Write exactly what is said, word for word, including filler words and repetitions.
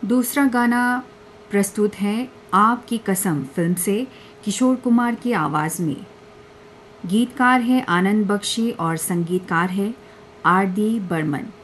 दूसरा गाना प्रस्तुत है आपकी कसम फिल्म से, किशोर कुमार की आवाज़ में। गीतकार है आनंद बख्शी और संगीतकार है आर डी बर्मन।